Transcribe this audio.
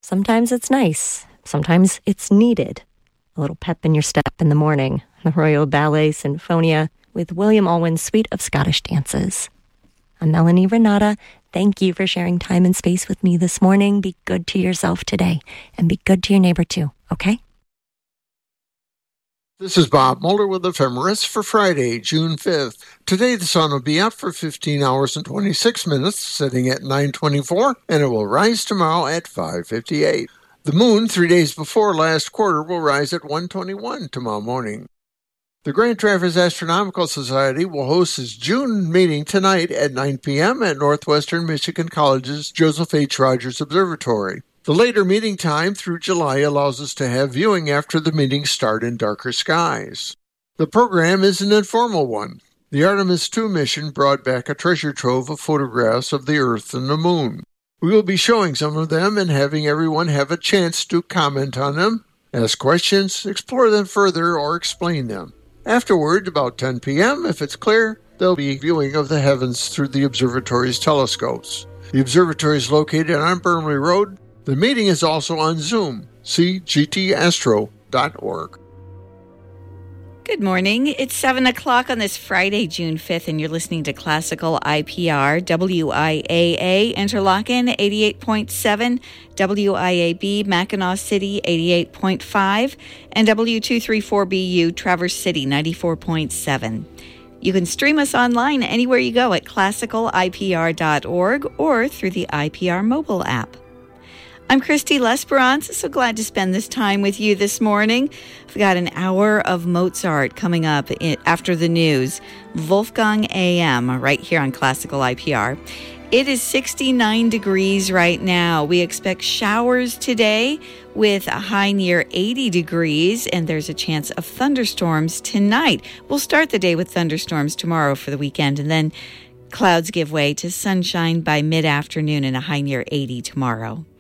Sometimes it's nice. Sometimes it's needed. A little pep in your step in the morning. The Royal Ballet Sinfonia with William Alwyn's Suite of Scottish Dances. I'm Melanie Renata. Thank you for sharing time and space with me this morning. Be good to yourself today and be good to your neighbor too, okay? This is Bob Mulder with Ephemeris for Friday, June 5th. Today the sun will be up for 15 hours and 26 minutes, setting at 9:24, and it will rise tomorrow at 5:58. The moon, 3 days before last quarter, will rise at 1:21 tomorrow morning. The Grand Traverse Astronomical Society will host its June meeting tonight at 9 p.m. at Northwestern Michigan College's Joseph H. Rogers Observatory. The later meeting time through July allows us to have viewing after the meetings start in darker skies. The program is an informal one. The Artemis II mission brought back a treasure trove of photographs of the Earth and the Moon. We will be showing some of them and having everyone have a chance to comment on them, ask questions, explore them further, or explain them. Afterward, about 10 p.m., if it's clear, there'll be viewing of the heavens through the observatory's telescopes. The observatory is located on Burnley Road. The meeting is also on Zoom. See gtastro.org. Good morning. It's 7 o'clock on this Friday, June 5th, and you're listening to Classical IPR, WIAA, Interlochen, 88.7, WIAB, Mackinac City, 88.5, and W234BU, Traverse City, 94.7. You can stream us online anywhere you go at classicalipr.org or through the IPR mobile app. I'm Christy L'Esperance, so glad to spend this time with you this morning. We've got an hour of Mozart coming up after the news. Wolfgang AM, right here on Classical IPR. It is 69 degrees right now. We expect showers today with a high near 80 degrees, and there's a chance of thunderstorms tonight. We'll start the day with thunderstorms tomorrow for the weekend, and then clouds give way to sunshine by mid-afternoon and a high near 80 tomorrow.